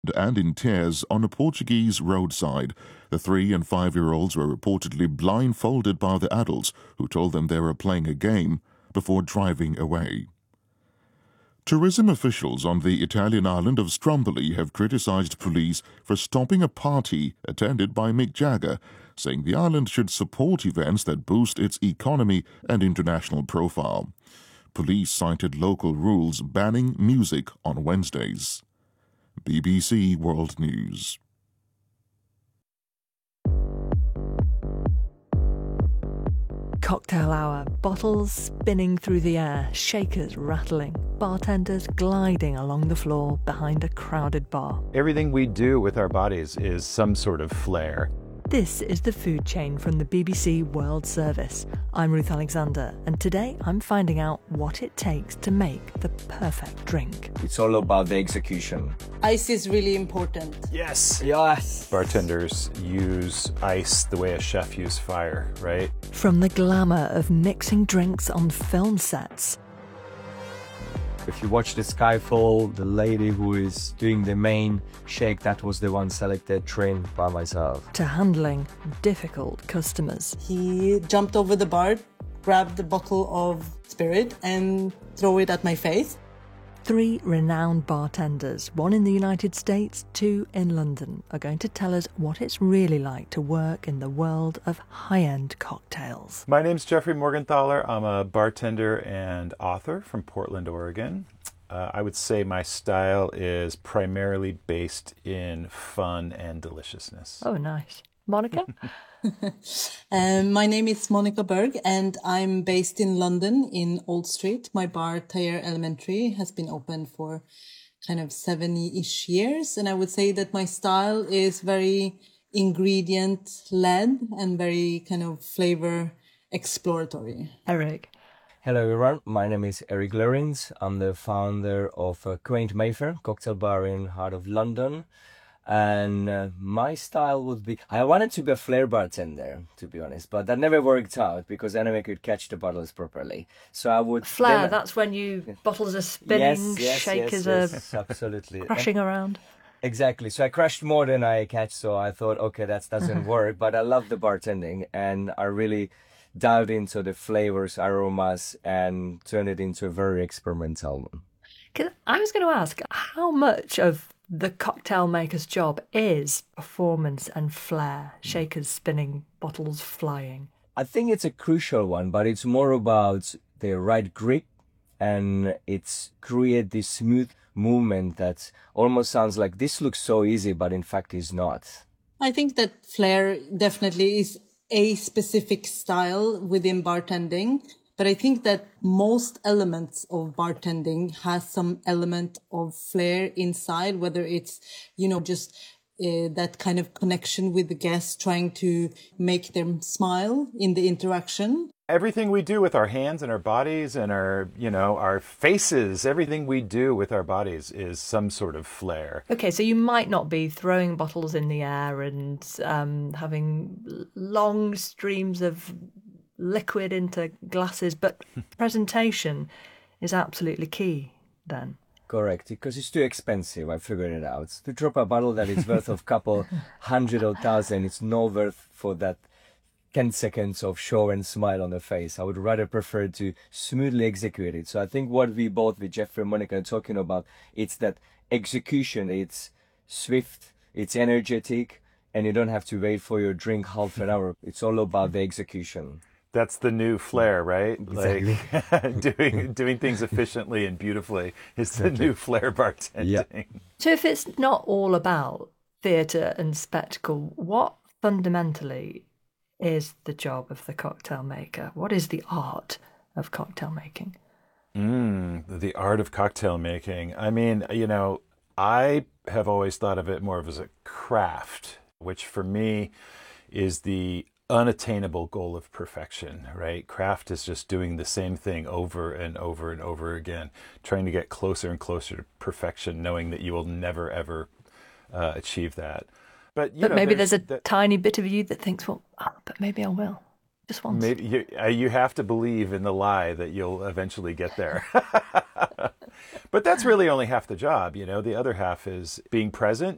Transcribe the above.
and in tears on a Portuguese roadside. The 3- and 5-year-olds were reportedly blindfolded by the adults who told them they were playing a game before driving away. Tourism officials on the Italian island of Stromboli have criticized police for stopping a party attended by Mick Jagger, saying the island should support events that boost its economy and international profile. Police cited local rules banning music on Wednesdays. BBC World News. Cocktail hour, bottles spinning through the air, shakers rattling, bartenders gliding along the floor behind a crowded bar. Everything we do with our bodies is some sort of flair. This is The Food Chain from the BBC World Service. I'm Ruth Alexander, and today I'm finding out what it takes to make the perfect drink. It's all about the execution. Ice is really important. Yes! Yes! Bartenders use ice the way a chef uses fire, right? From the glamour of mixing drinks on film sets, If you watch the Skyfall, the lady who is doing the main shake, that was the one selected, trained by myself. to handling difficult customers. He jumped over the bar, grabbed the bottle of spirit and threw it at my face. 3 renowned bartenders, one in the United States, 2 in London, are going to tell us what it's really like to work in the world of high-end cocktails. My name's Jeffrey Morgenthaler. I'm a bartender and author from Portland, Oregon. I would say my style is primarily based in fun and deliciousness. Oh, nice. Monica? My name is Monica Berg and I'm based in London in Old Street. My bar, Thayer Elementary, has been open for kind of 70-ish years. And I would say that my style is very ingredient-led and very kind of flavor exploratory. Eric? Hello everyone, my name is Eric Lorenz. I'm the founder of Quaint Mayfair cocktail bar in heart of London. And my style would be, I wanted to be a flair bartender, to be honest, but that never worked out because then I could catch the bottles properly. So I would... Flair, that's when bottles are spinning, shakers are absolutely crashing around. Exactly. So I crashed more than I catch, so I thought, okay, that doesn't work. But I love the bartending, and I really dived into the flavors, aromas, and turned it into a very experimental one. 'Cause I was going to ask, how much of the cocktail maker's job is performance and flair, shakers spinning, bottles flying? I think it's a crucial one, but it's more about the right grip, and it's create this smooth movement that almost sounds like this looks so easy, but in fact is not. I think that flair definitely is a specific style within bartending. But I think that most elements of bartending has some element of flair inside, whether it's, just that kind of connection with the guests, trying to make them smile in the interaction. Everything we do with our hands and our bodies and our faces, everything we do with our bodies is some sort of flair. Okay, so you might not be throwing bottles in the air and having long streams of liquid into glasses, but presentation is absolutely key then. Correct, because it's too expensive. I figured it out. To drop a bottle that is worth of couple hundred or thousand, it's no worth for that 10 seconds of show and smile on the face. I would rather prefer to smoothly execute it. So I think what we both, with Jeffrey and Monica, are talking about, it's that execution. It's swift, it's energetic, and you don't have to wait for your drink half an hour. It's all about the execution. That's the new flair, right? Exactly. Like doing things efficiently and beautifully is the new flair bartending. Yeah. So if it's not all about theatre and spectacle, what fundamentally is the job of the cocktail maker? What is the art of cocktail making? The art of cocktail making. I mean, I have always thought of it more of as a craft, which for me is the unattainable goal of perfection, right? Craft is just doing the same thing over and over and over again, trying to get closer and closer to perfection, knowing that you will never, ever achieve that. But maybe there's a tiny bit of you that thinks, but maybe I will. Just once. Maybe you have to believe in the lie that you'll eventually get there. But that's really only half the job, The other half is being present